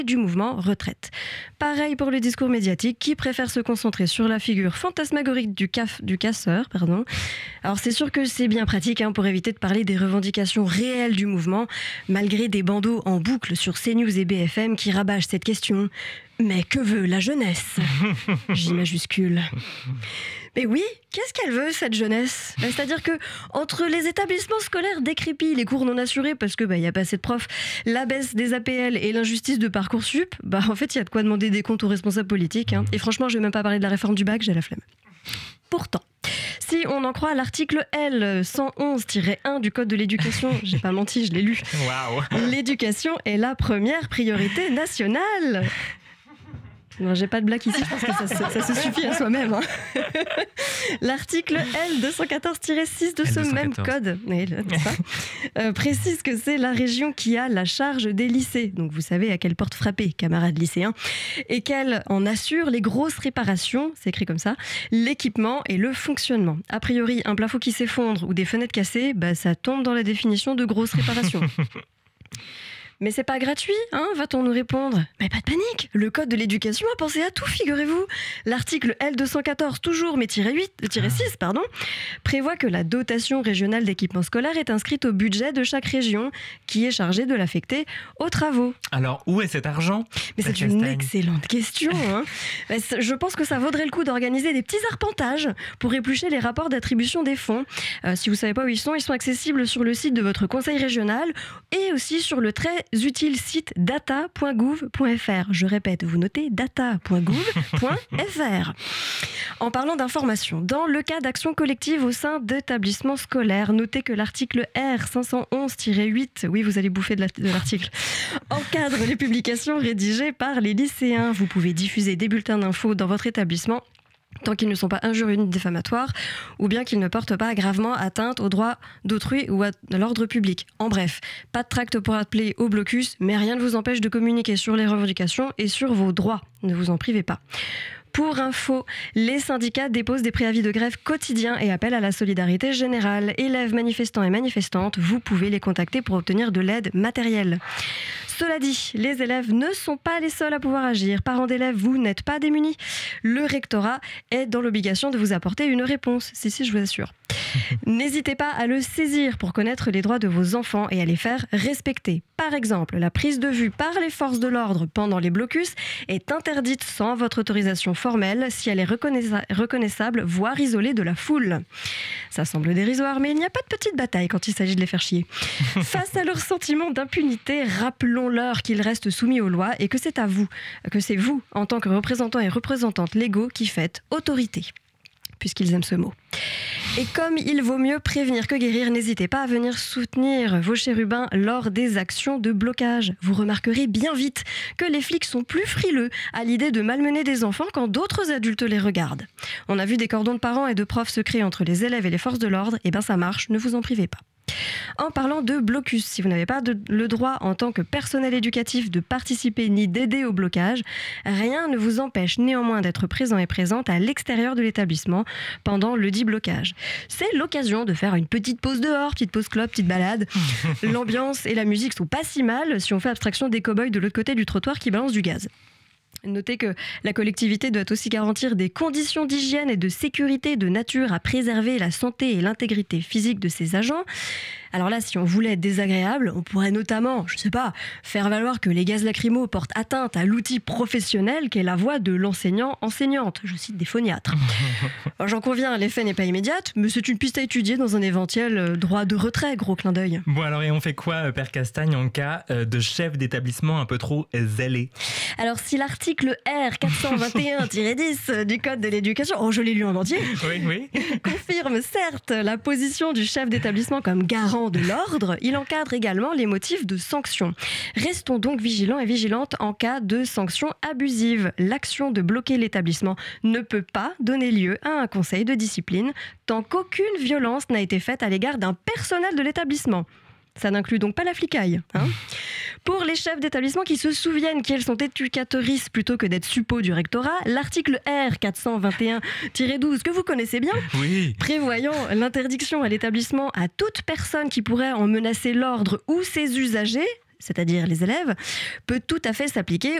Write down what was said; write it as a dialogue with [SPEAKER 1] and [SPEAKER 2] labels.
[SPEAKER 1] du mouvement retraite. Pareil pour le discours médiatique qui préfère se concentrer sur la figure fantasmagorique du casseur. Alors c'est sûr que c'est bien pratique pour éviter de parler des revendications réelles du mouvement, malgré des bandeaux en boucle sur CNews et BFM qui rabâchent cette question. Mais que veut la jeunesse ? J majuscule. Mais oui, qu'est-ce qu'elle veut, cette jeunesse ? C'est-à-dire que entre les établissements scolaires décrépits, les cours non assurés parce que y a pas assez de profs, la baisse des APL et l'injustice de Parcoursup, en fait, il y a de quoi demander des comptes aux responsables politiques. Et franchement, je vais même pas parler de la réforme du bac, j'ai la flemme. Pourtant, si on en croit l'article L 111-1 du Code de l'éducation, j'ai pas menti, je l'ai lu.
[SPEAKER 2] Waouh.
[SPEAKER 1] L'éducation est la première priorité nationale. Non, j'ai pas de blague ici, je pense que ça se suffit à soi-même. L'article L 214-6 de ce même code précise que c'est la région qui a la charge des lycées. Donc vous savez à quelle porte frapper, camarades lycéens, et qu'elle en assure les grosses réparations, c'est écrit comme ça, l'équipement et le fonctionnement. A priori, un plafond qui s'effondre ou des fenêtres cassées, ça tombe dans la définition de grosses réparations. Mais c'est pas gratuit, va-t-on nous répondre ? Mais pas de panique, le Code de l'éducation a pensé à tout, figurez-vous. L'article L214, toujours, mais -6, prévoit que la dotation régionale d'équipement scolaire est inscrite au budget de chaque région, qui est chargée de l'affecter aux travaux.
[SPEAKER 2] Alors, où est cet argent ?
[SPEAKER 1] Mais c'est une excellente question. Je pense que ça vaudrait le coup d'organiser des petits arpentages pour éplucher les rapports d'attribution des fonds. Si vous savez pas où ils sont accessibles sur le site de votre conseil régional et aussi sur le très utile site data.gouv.fr. Je répète, vous notez data.gouv.fr. En parlant d'information, dans le cas d'actions collectives au sein d'établissements scolaires, notez que l'article R 511-8, oui vous allez bouffer de l'article, encadre les publications rédigées par les lycéens. Vous pouvez diffuser des bulletins d'infos dans votre établissement tant qu'ils ne sont pas injurieux ni diffamatoires, ou bien qu'ils ne portent pas gravement atteinte aux droits d'autrui ou à l'ordre public. En bref, pas de tract pour appeler au blocus, mais rien ne vous empêche de communiquer sur les revendications et sur vos droits. Ne vous en privez pas. Pour info, les syndicats déposent des préavis de grève quotidiens et appellent à la solidarité générale. Élèves, manifestants et manifestantes, vous pouvez les contacter pour obtenir de l'aide matérielle. Cela dit, les élèves ne sont pas les seuls à pouvoir agir. Parents d'élèves, vous n'êtes pas démunis. Le rectorat est dans l'obligation de vous apporter une réponse. Si, je vous assure. N'hésitez pas à le saisir pour connaître les droits de vos enfants et à les faire respecter. Par exemple, la prise de vue par les forces de l'ordre pendant les blocus est interdite sans votre autorisation formelle si elle est reconnaissable, voire isolée de la foule. Ça semble dérisoire, mais il n'y a pas de petite bataille quand il s'agit de les faire chier. Face à leur sentiment d'impunité, rappelons-leur qu'ils restent soumis aux lois et que c'est à vous, que c'est vous, en tant que représentants et représentantes légaux, qui faites autorité. Puisqu'ils aiment ce mot. Et comme il vaut mieux prévenir que guérir, n'hésitez pas à venir soutenir vos chérubins lors des actions de blocage. Vous remarquerez bien vite que les flics sont plus frileux à l'idée de malmener des enfants quand d'autres adultes les regardent. On a vu des cordons de parents et de profs se créer entre les élèves et les forces de l'ordre, et ça marche, ne vous en privez pas. En parlant de blocus, si vous n'avez pas le droit en tant que personnel éducatif de participer ni d'aider au blocage, rien ne vous empêche néanmoins d'être présent et présente à l'extérieur de l'établissement pendant le dit blocage. C'est l'occasion de faire une petite pause dehors, petite pause clope, petite balade. L'ambiance et la musique sont pas si mal si on fait abstraction des cow-boys de l'autre côté du trottoir qui balancent du gaz. Notez que la collectivité doit aussi garantir des conditions d'hygiène et de sécurité de nature à préserver la santé et l'intégrité physique de ses agents. Alors là, si on voulait être désagréable, on pourrait notamment, faire valoir que les gaz lacrymaux portent atteinte à l'outil professionnel qu'est la voix de l'enseignant-enseignante. Je cite des phoniatres. Alors, j'en conviens, l'effet n'est pas immédiat, mais c'est une piste à étudier dans un éventuel droit de retrait, gros clin d'œil.
[SPEAKER 2] Bon alors, et on fait quoi, Père Castagne, en cas de chef d'établissement un peu trop zélé ?
[SPEAKER 1] Alors, si l'article R 421-10 du Code de l'éducation, je l'ai lu en entier,
[SPEAKER 2] oui.
[SPEAKER 1] confirme certes la position du chef d'établissement comme garant de l'ordre, il encadre également les motifs de sanction. Restons donc vigilants et vigilantes en cas de sanctions abusives. L'action de bloquer l'établissement ne peut pas donner lieu à un conseil de discipline tant qu'aucune violence n'a été faite à l'égard d'un personnel de l'établissement. Ça n'inclut donc pas la flicaille. Pour les chefs d'établissement qui se souviennent qu'elles sont éducatrices plutôt que d'être suppôts du rectorat, l'article R 421-12, que vous connaissez bien, prévoyant l'interdiction à l'établissement à toute personne qui pourrait en menacer l'ordre ou ses usagers, c'est-à-dire les élèves, peut tout à fait s'appliquer